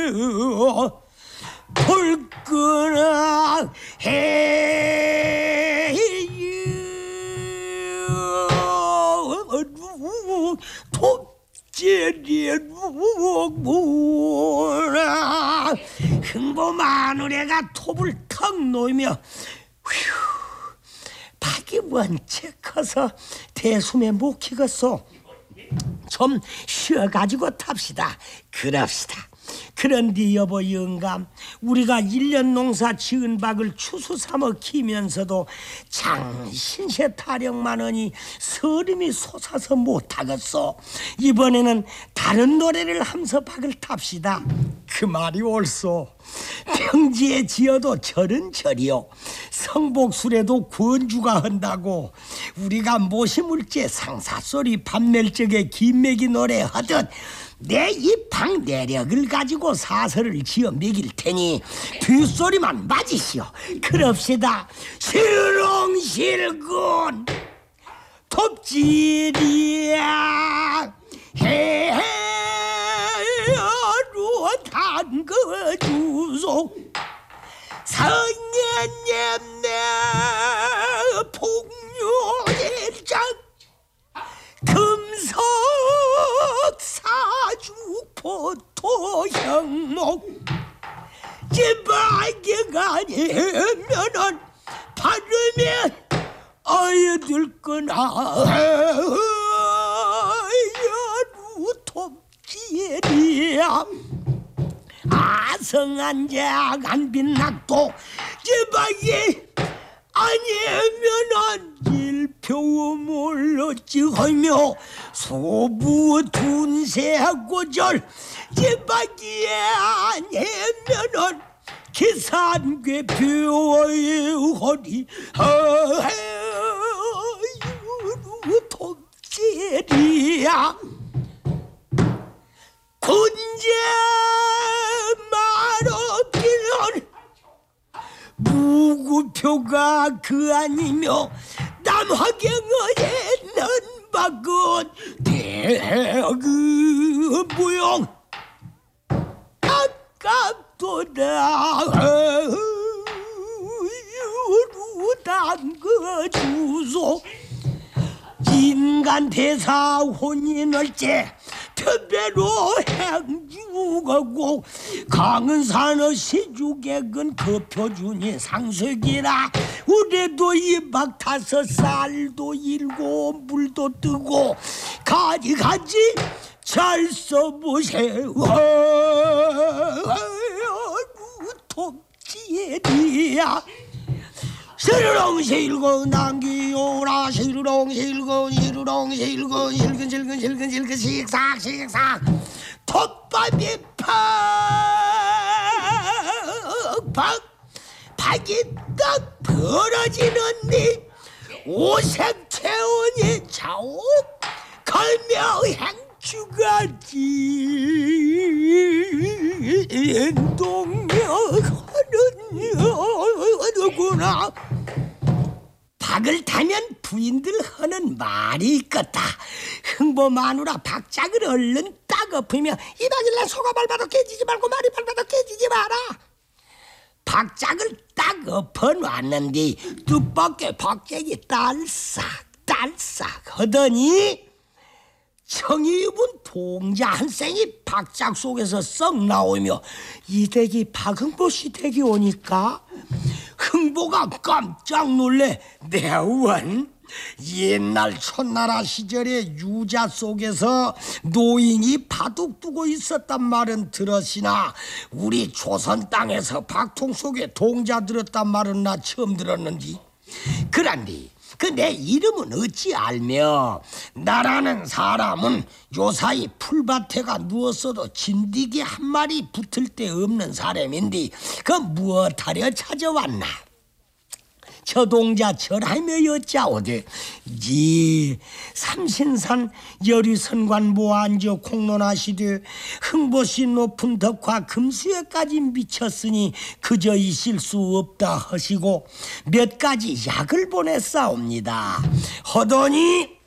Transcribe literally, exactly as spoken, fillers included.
불 끄나 해요 톱질이 누구나 흥보 마누래가 톱을 턱 놓이며 휴 박이 원체 커서 대숨에 못 키겠소. 좀 쉬어가지고 탑시다. 그럽시다. 그런데 여보 영감, 우리가 일 년 농사 지은 박을 추수 삼아 키면서도 장신세 타령만하니 서름이 솟아서 못하겠소. 이번에는 다른 노래를 하면서 박을 탑시다. 그 말이 옳소. 평지에 지어도 절은 절이요, 성복술에도 권주가 한다고. 우리가 모시물제 상사소리 밤낼 적에 김매기 노래 하듯 내 이 방 내력을 가지고 사설을 지어 매길 테니 뒷소리만 맞으시오. 그럽시다. 실롱실군 톱질이야 해로 담궈주소. 성년염내 풍류일장 금석 사주 포토 형목 제박이가 아니면은 바르면 아이들 거나 루톱지리야 아성한작 안빛낙도 제박이 아니면은 일표음을 어찌하며 소부 둔세고절 제박이에 아니면은 기산괴 표의 허리 아유 톱질이야 군제 말없기는 무구표가 그 아니며 남화경어에 는박은 대그 무용 아깝도다 담그주소. 인간 대사 혼인을째 특별로 행주가고 강은산의 시주객은 거표준이 상속이라 우리도 이박 다섯 살도 일고 물도 뜨고 가지가지 잘 써보세요. 톱지리야 시르렁 실고 남기오라 시르렁 실고 시르렁 실고 실근 실근 실근 실근 식삭 식삭 톱밥이 팍팍 박이 딱 벌어지는니 오색 체온이 좌우 걸며 행주가지 인동명하는구나. 박을 타면 부인들 하는 말이 있겠다. 흥보 마누라 박짝을 얼른 딱 엎으며 이박일날 소가 밟아도 깨지지 말고 말이 밟아도 깨지지 마라. 박짝을 딱 엎어놨는데 뜻밖의 박짝이 딸싹 딸싹 하더니 청이 입은 동자 한 쌩이 박짝 속에서 썩 나오며 이 댁이 박흥보 씨 댁이 오니까 흥보가 깜짝 놀래 내원 옛날 촌나라 시절에 유자 속에서 노인이 바둑 두고 있었단 말은 들었으나 우리 조선 땅에서 박통 속에 동자 들었단 말은 나 처음 들었는지. 그런데 그 내 이름은 어찌 알며 나라는 사람은 요사이 풀밭에가 누웠어도 진드기 한 마리 붙을 데 없는 사람인데 그 무엇하려 찾아왔나. 저 동자 절하며 여짜오되 이 삼신산 여리선관 모안저 공론하시되 흥보시 높은 덕화 금수에까지 미쳤으니 그저 있을 수 없다 하시고 몇 가지 약을 보냈사옵니다. 하더니